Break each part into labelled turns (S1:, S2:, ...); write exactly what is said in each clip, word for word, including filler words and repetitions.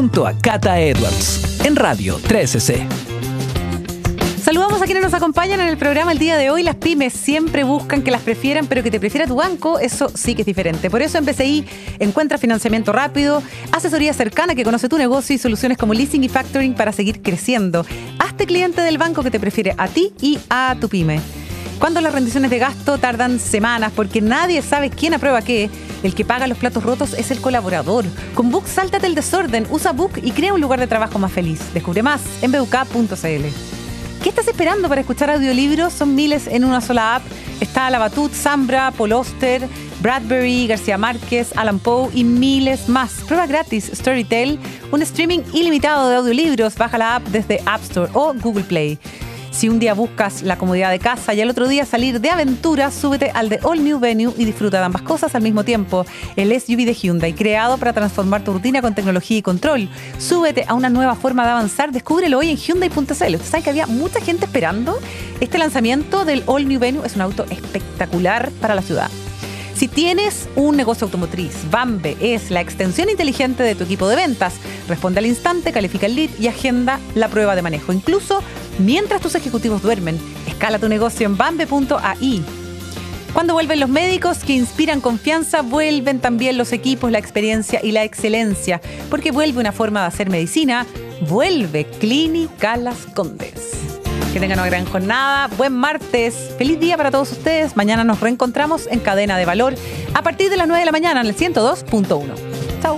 S1: Junto a Cata Edwards en Radio trece C.
S2: Saludamos a quienes nos acompañan en el programa el día de hoy. Las pymes siempre buscan que las prefieran, pero que te prefiera tu banco, eso sí que es diferente. Por eso en B C I encuentra financiamiento rápido, asesoría cercana que conoce tu negocio y soluciones como leasing y factoring para seguir creciendo. Hazte cliente del banco que te prefiere a ti y a tu pyme. Cuando las rendiciones de gasto tardan semanas porque nadie sabe quién aprueba qué, el que paga los platos rotos es el colaborador. Con Book, sáltate el desorden, usa Book y crea un lugar de trabajo más feliz. Descubre más en b u k punto c l. ¿Qué estás esperando para escuchar audiolibros? Son miles en una sola app. Está La Batut, Zambra, Paul Auster, Bradbury, García Márquez, Allan Poe y miles más. Prueba gratis Storytel, un streaming ilimitado de audiolibros. Baja la app desde App Store o Google Play. Si un día buscas la comodidad de casa y al otro día salir de aventura, súbete al de All New Venue y disfruta de ambas cosas al mismo tiempo. El S U V de Hyundai, creado para transformar tu rutina con tecnología y control. Súbete a una nueva forma de avanzar. Descúbrelo hoy en Hyundai punto c l. ¿Usted sabe que había mucha gente esperando este lanzamiento del All New Venue? Es un auto espectacular para la ciudad. Si tienes un negocio automotriz, Bambe es la extensión inteligente de tu equipo de ventas. Responde al instante, califica el lead y agenda la prueba de manejo. Incluso mientras tus ejecutivos duermen. Escala tu negocio en bambe punto a i. Cuando vuelven los médicos que inspiran confianza, vuelven también los equipos, la experiencia y la excelencia. Porque vuelve una forma de hacer medicina. Vuelve Clínica Las Condes. Que tengan una gran jornada. Buen martes. Feliz día para todos ustedes. Mañana nos reencontramos en Cadena de Valor a partir de las nueve de la mañana en el ciento dos punto uno. Chao.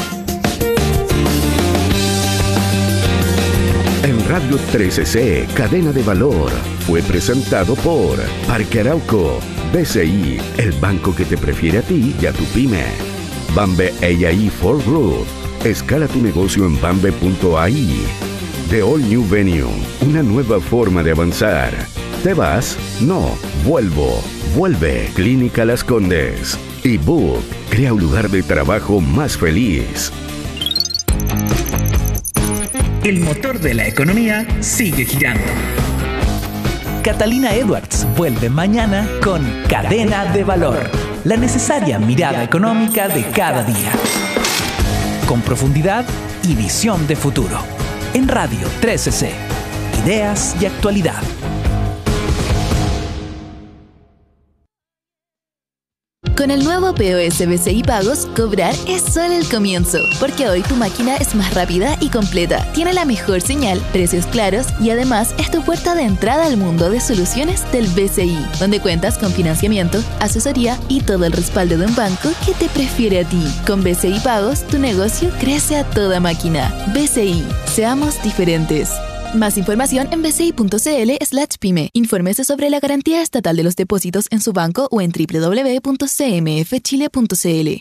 S3: En Radio trece C, Cadena de Valor, fue presentado por Parque Arauco, B C I, el banco que te prefiere a ti y a tu pyme. Bambe A I for Growth. Escala tu negocio en bambe punto a i. The All New Venue, una nueva forma de avanzar. ¿Te vas? No, vuelvo. Vuelve Clínica Las Condes. Y Book, crea un lugar de trabajo más feliz.
S4: El motor de la economía sigue girando.
S1: Catalina Edwards vuelve mañana con Cadena de Valor, la necesaria mirada económica de cada día. Con profundidad y visión de futuro. En Radio trece C. Ideas y actualidad.
S5: Con el nuevo P O S B C I Pagos, cobrar es solo el comienzo, porque hoy tu máquina es más rápida y completa, tiene la mejor señal, precios claros y además es tu puerta de entrada al mundo de soluciones del B C I, donde cuentas con financiamiento, asesoría y todo el respaldo de un banco que te prefiere a ti. Con B C I Pagos, tu negocio crece a toda máquina. B C I, seamos diferentes. Más información en bci.cl slash pyme. Infórmese sobre la garantía estatal de los depósitos en su banco o en doble u doble u doble u punto c m f chile punto c l.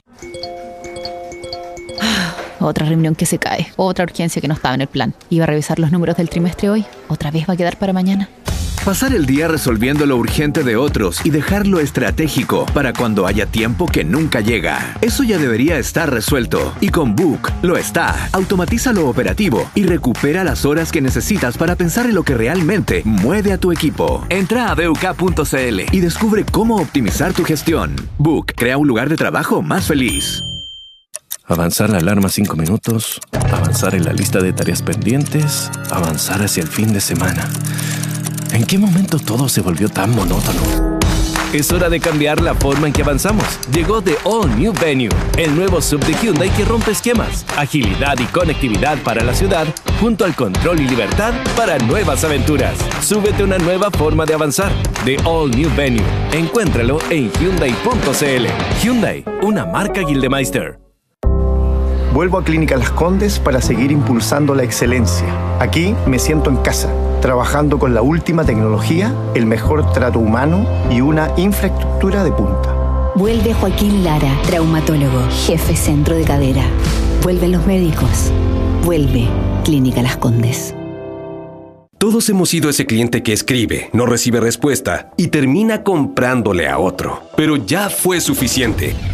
S6: Otra reunión que se cae. Otra urgencia que no estaba en el plan. Iba a revisar los números del trimestre hoy. ¿Otra vez va a quedar para mañana?
S7: Pasar el día resolviendo lo urgente de otros y dejar lo estratégico para cuando haya tiempo que nunca llega. Eso ya debería estar resuelto. Y con Book lo está. Automatiza lo operativo y recupera las horas que necesitas para pensar en lo que realmente mueve a tu equipo. Entra a b u k punto c l y descubre cómo optimizar tu gestión. Book, crea un lugar de trabajo más feliz.
S8: Avanzar la alarma cinco minutos. Avanzar en la lista de tareas pendientes. Avanzar hacia el fin de semana. ¿En qué momento todo se volvió tan monótono?
S9: Es hora de cambiar la forma en que avanzamos. Llegó The All New Venue, el nuevo sub de Hyundai que rompe esquemas, agilidad y conectividad para la ciudad, junto al control y libertad para nuevas aventuras. Súbete a una nueva forma de avanzar. The All New Venue. Encuéntralo en hyundai punto c l. Hyundai, una marca Gildemeister.
S10: Vuelvo a Clínica Las Condes para seguir impulsando la excelencia. Aquí me siento en casa, trabajando con la última tecnología, el mejor trato humano y una infraestructura de punta.
S11: Vuelve Joaquín Lara, traumatólogo, jefe centro de cadera. Vuelven los médicos. Vuelve Clínica Las Condes.
S12: Todos hemos sido ese cliente que escribe, no recibe respuesta y termina comprándole a otro. Pero ya fue suficiente.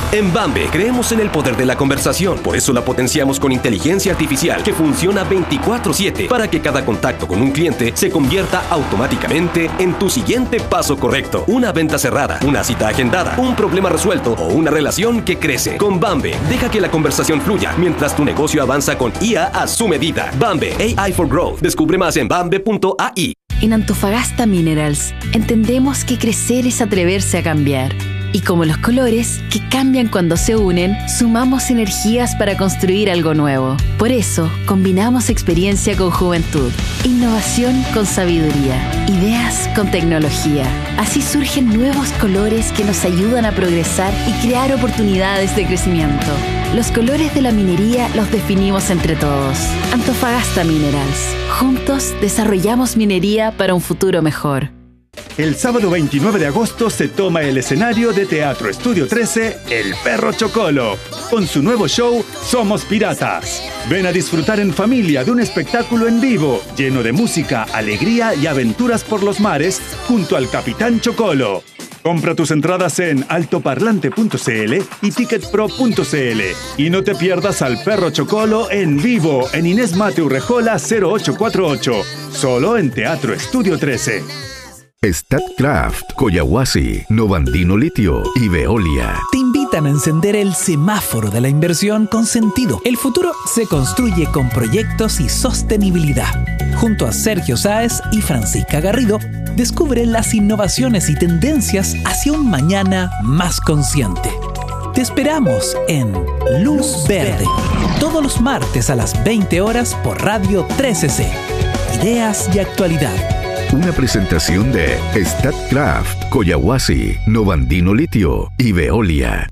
S12: En Bambe creemos en el poder de la conversación, por eso la potenciamos con inteligencia artificial que funciona veinticuatro siete para que cada contacto con un cliente se convierta automáticamente en tu siguiente paso correcto. Una venta cerrada, una cita agendada, un problema resuelto o una relación que crece. Con Bambe, deja que la conversación fluya mientras tu negocio avanza con I A a su medida. Bambe, A I for Growth. Descubre más en bambe punto a i.
S13: En Antofagasta Minerals, entendemos que crecer es atreverse a cambiar. Y como los colores, que cambian cuando se unen, sumamos energías para construir algo nuevo. Por eso, combinamos experiencia con juventud, innovación con sabiduría, ideas con tecnología. Así surgen nuevos colores que nos ayudan a progresar y crear oportunidades de crecimiento. Los colores de la minería los definimos entre todos. Antofagasta Minerals. Juntos desarrollamos minería para un futuro mejor.
S14: El sábado veintinueve de agosto se toma el escenario de Teatro Estudio trece, El Perro Chocolo, con su nuevo show Somos Piratas. Ven a disfrutar en familia de un espectáculo en vivo, lleno de música, alegría y aventuras por los mares, junto al Capitán Chocolo. Compra tus entradas en altoparlante punto c l y ticketpro punto c l. Y no te pierdas al Perro Chocolo en vivo en Inés Mate Urrejola cero ocho cuatro ocho, solo en Teatro Estudio trece.
S3: Statkraft, Coyahuasi, Novandino Litio y Veolia
S1: te invitan a encender el semáforo de la inversión con sentido. El futuro se construye con proyectos y sostenibilidad. Junto a Sergio Sáez y Francisca Garrido, descubre las innovaciones y tendencias hacia un mañana más consciente. Te esperamos en Luz Verde, todos los martes a las veinte horas por Radio trece ce. Ideas y actualidad.
S3: Una presentación de Statkraft, Coyahuasi, Novandino Litio y Veolia.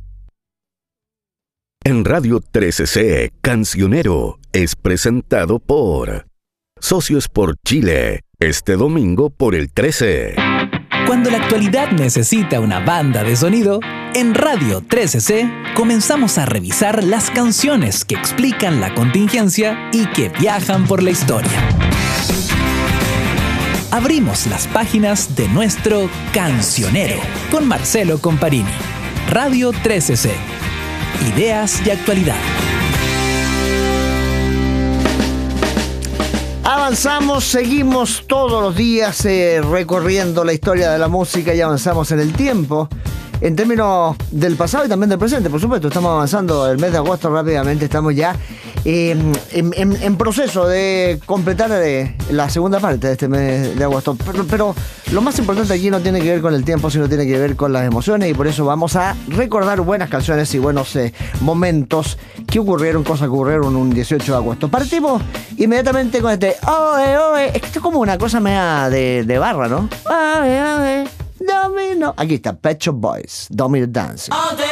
S3: En Radio trece ce, Cancionero es presentado por Socios por Chile, este domingo por el trece.
S1: Cuando la actualidad necesita una banda de sonido, en Radio trece ce comenzamos a revisar las canciones que explican la contingencia y que viajan por la historia. Abrimos las páginas de nuestro Cancionero con Marcelo Comparini. Radio trece ce. Ideas y actualidad.
S15: Avanzamos, seguimos todos los días eh, recorriendo la historia de la música y avanzamos en el tiempo. En términos del pasado y también del presente, por supuesto, estamos avanzando el mes de agosto rápidamente, estamos ya eh, en, en, en proceso de completar eh, la segunda parte de este mes de agosto. Pero, pero lo más importante aquí no tiene que ver con el tiempo, sino tiene que ver con las emociones, y por eso vamos a recordar buenas canciones y buenos eh, momentos que ocurrieron, cosas que ocurrieron un dieciocho de agosto. Partimos inmediatamente con este oe, oe. Esto es como una cosa media de, de barra, ¿no? Oe, oe. Domino. Aquí está Pet Shop Boys, Domino Dancing.